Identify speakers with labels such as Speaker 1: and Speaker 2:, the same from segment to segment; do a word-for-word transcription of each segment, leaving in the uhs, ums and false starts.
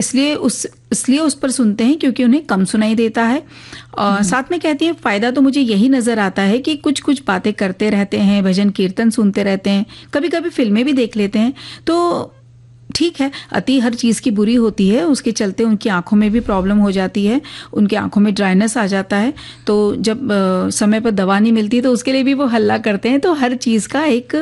Speaker 1: इसलिए उस इसलिए उस पर सुनते हैं क्योंकि उन्हें कम सुनाई देता है। और साथ में कहती हैं फ़ायदा तो मुझे यही नज़र आता है कि कुछ कुछ बातें करते रहते हैं, भजन कीर्तन सुनते रहते हैं, कभी कभी फिल्में भी देख लेते हैं। तो ठीक है, अति हर चीज़ की बुरी होती है, उसके चलते उनकी आंखों में भी प्रॉब्लम हो जाती है, उनकी आंखों में ड्राइनेस आ जाता है। तो जब आ, समय पर दवा नहीं मिलती तो उसके लिए भी वो हल्ला करते हैं। तो हर चीज़ का एक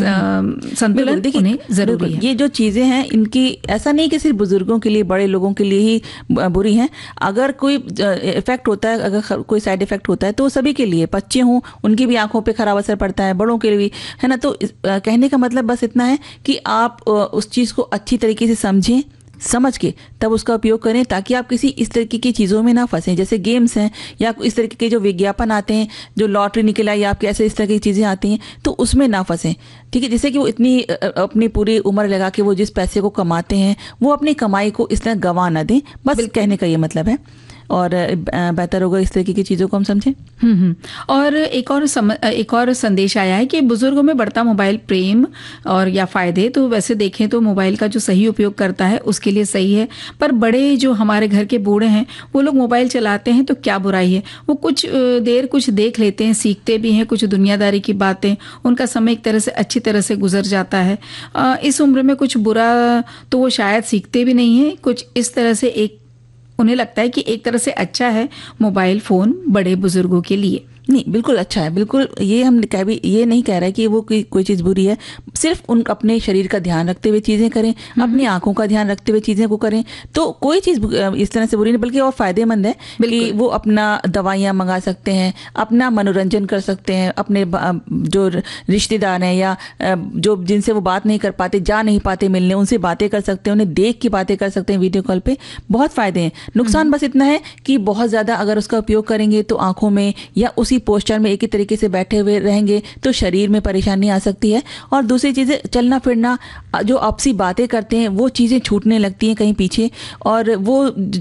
Speaker 1: संतुलन उन्हें ज़रूरी है।
Speaker 2: ये जो चीज़ें हैं इनकी ऐसा नहीं कि सिर्फ बुजुर्गों के लिए, बड़े लोगों के लिए ही बुरी हैं। अगर कोई इफेक्ट होता है, अगर कोई साइड इफेक्ट होता है तो सभी के लिए, बच्चे हों उनकी भी आंखों पे खराब असर पड़ता है, बड़ों के लिए भी, है ना। तो कहने का मतलब बस इतना है कि आप उस चीज़ को अच्छी तरीके से समझें, समझ के तब उसका उपयोग करें, ताकि आप किसी इस तरीके की चीज़ों में ना फंसें, जैसे गेम्स हैं या इस तरीके के जो विज्ञापन आते हैं, जो लॉटरी निकला या आपके ऐसे इस तरह की चीज़ें आती हैं, तो उसमें ना फंसें। ठीक है, जैसे कि वो इतनी अपनी पूरी उम्र लगा के वो जिस पैसे को कमाते हैं वो अपनी कमाई को इस तरह गंवा ना दें, बस कहने का ये मतलब है। और बेहतर होगा इस तरीके की चीज़ों को हम समझें।
Speaker 1: हम्म और एक और सम, एक और संदेश आया है कि बुजुर्गों में बढ़ता मोबाइल प्रेम और या फ़ायदे, तो वैसे देखें तो मोबाइल का जो सही उपयोग करता है उसके लिए सही है, पर बड़े जो हमारे घर के बूढ़े हैं वो लोग मोबाइल चलाते हैं तो क्या बुराई है। वो कुछ देर कुछ देख लेते हैं, सीखते भी हैं कुछ दुनियादारी की बातें, उनका समय एक तरह से अच्छी तरह से गुजर जाता है। इस उम्र में कुछ बुरा तो वो शायद सीखते भी नहीं हैं, कुछ इस तरह से एक उन्हें लगता है कि एक तरह से अच्छा है मोबाइल फ़ोन बड़े बुजुर्गों के लिए।
Speaker 2: नहीं, बिल्कुल अच्छा है, बिल्कुल। ये हम कह भी ये नहीं कह रहे कि वो कोई कोई चीज़ बुरी है, सिर्फ उन अपने शरीर का ध्यान रखते हुए चीज़ें करें, अपनी आंखों का ध्यान रखते हुए चीज़ें को करें, तो कोई चीज़ इस तरह से बुरी नहीं, बल्कि और फ़ायदेमंद है कि वो अपना दवाइयाँ मंगा सकते हैं, अपना मनोरंजन कर सकते हैं, अपने जो रिश्तेदार हैं या जो जिनसे वो बात नहीं कर पाते, जा नहीं पाते मिलने, उनसे बातें कर सकते हैं, उन्हें देख के बातें कर सकते हैं वीडियो कॉल पे। बहुत फ़ायदे हैं। नुकसान बस इतना है कि बहुत ज़्यादा अगर उसका उपयोग करेंगे तो आंखों में या उसी पोस्चर में एक ही तरीके से बैठे हुए रहेंगे तो शरीर में परेशानी आ सकती है। और दूसरी चीज़ें, चलना फिरना, जो आपसी बातें करते हैं वो चीज़ें छूटने लगती हैं कहीं पीछे, और वो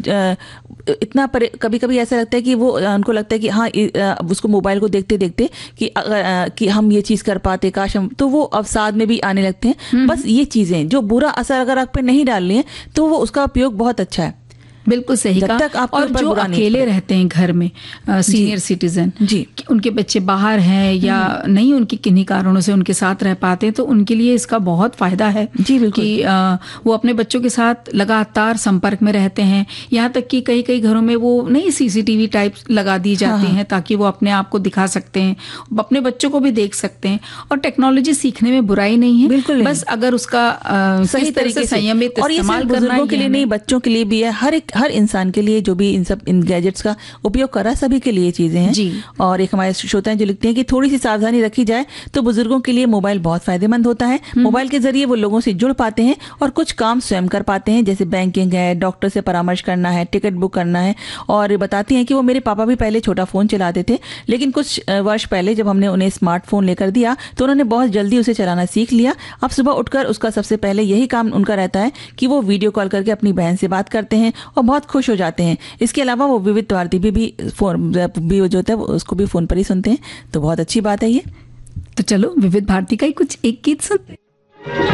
Speaker 2: इतना कभी कभी ऐसा लगता है कि वो उनको लगता है कि हाँ उसको मोबाइल को देखते देखते कि अगर कि हम ये चीज़ कर पाते काश हम, तो वो अवसाद में भी आने लगते हैं। बस ये चीज़ें जो बुरा असर अगर आप पे नहीं डाल रही हैं तो वो उसका उपयोग बहुत अच्छा है।
Speaker 1: बिल्कुल सही कहा। और जो अकेले रहते हैं घर में, सीनियर सिटीजन, जी, उनके बच्चे बाहर हैं या नहीं, उनकी किन्हीं कारणों से उनके साथ रह पाते हैं, तो उनके लिए इसका बहुत फायदा है। जी बिल्कुल। कि आ, वो अपने बच्चों के साथ लगातार संपर्क में रहते हैं। यहाँ तक कि कई कई घरों में वो नहीं सीसीटीवी टाइप लगा दी जाती हैं ताकि वो अपने आप को दिखा सकते हैं, अपने बच्चों को भी देख सकते हैं। और टेक्नोलॉजी सीखने में बुराई नहीं है, बिल्कुल, बस अगर उसका सही तरीके से संयमित इस्तेमाल करना है।
Speaker 2: के लिए नहीं, बच्चों के लिए भी है, हर एक हर इंसान के लिए जो भी इन सब इन गैजेट्स का उपयोग कर रहा है, सभी के लिए चीजें हैं। जी। और एक हमारे श्रोता हैं जो लिखते हैं कि थोड़ी सी सावधानी रखी जाए तो बुजुर्गों के लिए मोबाइल बहुत फायदेमंद होता है। मोबाइल के जरिए वो लोगों से जुड़ पाते हैं और कुछ काम स्वयं कर पाते हैं, जैसे बैंकिंग है, डॉक्टर से परामर्श करना है, टिकट बुक करना है। और बताती हैं कि वो मेरे पापा भी पहले छोटा फोन चलाते थे, लेकिन कुछ वर्ष पहले जब हमने उन्हें स्मार्टफोन लेकर दिया तो उन्होंने बहुत जल्दी उसे चलाना सीख लिया। अब सुबह उठकर उसका सबसे पहले यही काम उनका रहता है कि वो वीडियो कॉल करके अपनी बहन से बात करते हैं और बहुत खुश हो जाते हैं। इसके अलावा वो विविध भारती भी, भी फोन भी जो होता है उसको भी फोन पर ही सुनते हैं, तो बहुत अच्छी बात है ये।
Speaker 1: तो चलो विविध भारती का ही कुछ एक गीत सुनते हैं।